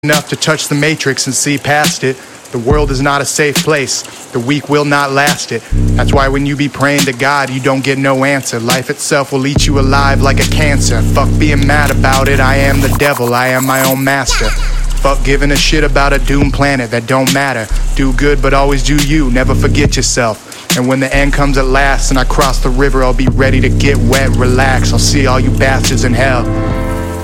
enough to touch the matrix and see past it. The world is not a safe place. The weak will not last it. That's why when you be praying to God, you don't get no answer. Life itself will eat you alive like a cancer. Fuck being mad about it. I am the devil. I am my own master. Fuck giving a shit about a doomed planet that don't matter. Do good, but always do you. Never forget yourself. And when the end comes at last and I cross the river, I'll be ready to get wet, relax. I'll see all you bastards in hell.